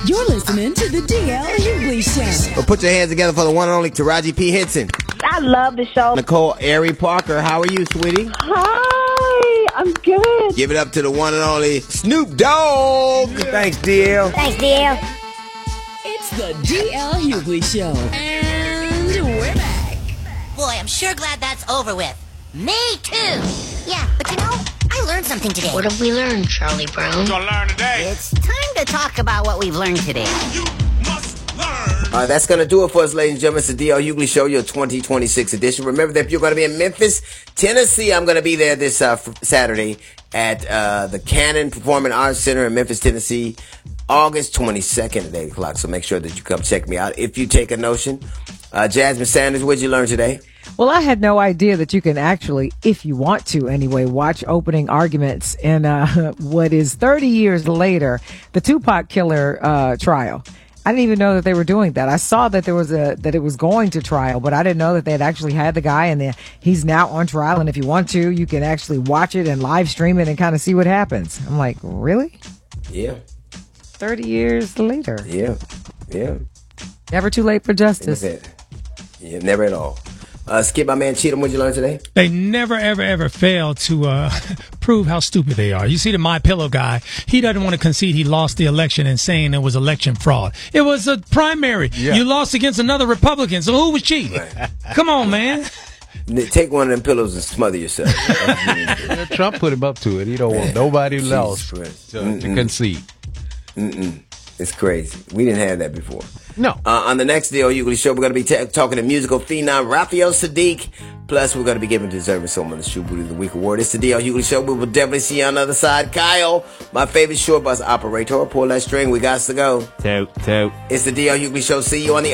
You're listening to the DL Hughley Show. Well, put your hands together for the one and only Taraji P. Henson. I love the show. Nicole Ari Parker, how are you, sweetie? Hi, I'm good. Give it up to the one and only Snoop Dogg. Thanks, DL. Thanks, DL. It's the DL Hughley Show. And we're back. Boy, I'm sure glad that's over with. Me too. Yeah, but you know, I learned something today. What have we learned, Charlie Brown? What you gonna learn today? It's time to talk about what we've learned today. You must learn. That's going to do it for us, ladies and gentlemen. It's the DL Hughley Show, your 2026 edition. Remember that if you're going to be in Memphis, Tennessee, I'm going to be there this Saturday at the Cannon Performing Arts Center in Memphis, Tennessee, August 22nd at 8 o'clock. So make sure that you come check me out if you take a notion. Jasmine Sanders, what did you learn today? Well, I had no idea that you can actually, if you want to anyway, watch opening arguments in what is 30 years later, the Tupac killer trial. I didn't even know that they were doing that. I saw that that it was going to trial, but I didn't know that they had actually had the guy and he's now on trial. And if you want to, you can actually watch it and live stream it and kind of see what happens. I'm like, really? Yeah. 30 years later. Yeah. Never too late for justice. Yeah, never at all. Skip, my man Cheatham, what did you learn today? They never, ever, ever fail to prove how stupid they are. You see the My Pillow guy, he doesn't want to concede he lost the election and saying it was election fraud. It was a primary. Yeah. You lost against another Republican, so who was cheating? Right. Come on, man. Take one of them pillows and smother yourself. Trump put him up to it. He don't want nobody else to concede. It's crazy. We didn't have that before. No. On the next DL Hughley Show, we're going to be talking to musical phenom Raphael Sadiq. Plus, we're going to be giving deserving someone the Shoe Booty of the Week award. It's the DL Hughley Show. We will definitely see you on the other side. Kyle, my favorite short bus operator, pull that string. We got to go. Toot. It's the DL Hughley Show. See you on the